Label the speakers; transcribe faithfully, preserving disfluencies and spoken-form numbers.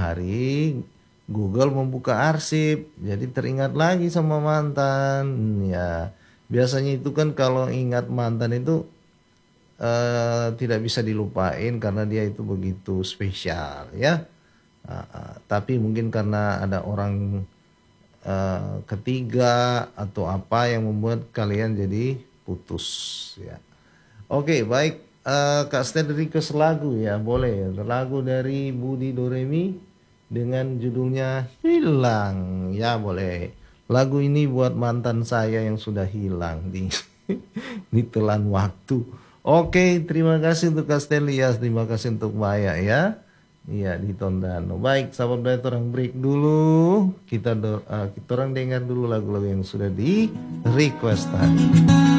Speaker 1: hari Google membuka arsip, jadi teringat lagi sama mantan. Ya, biasanya itu kan kalau ingat mantan itu eh, tidak bisa dilupain karena dia itu begitu spesial ya. Ah, ah, tapi mungkin karena ada orang eh, ketiga atau apa yang membuat kalian jadi putus ya. Oke, baik. Eh, Kak Stan request lagu ya, boleh. Lagu dari Budi Doremi dengan judulnya Hilang. Ya, boleh. Lagu ini buat mantan saya yang sudah hilang di ditelan waktu. Oke, terima kasih untuk Kak Stelias, terima kasih untuk Maya ya. Iya, di Tondano. Baik, sahabat Bright, orang break dulu. Kita do- eh, kita orang dengar dulu lagu-lagu yang sudah di request tadi.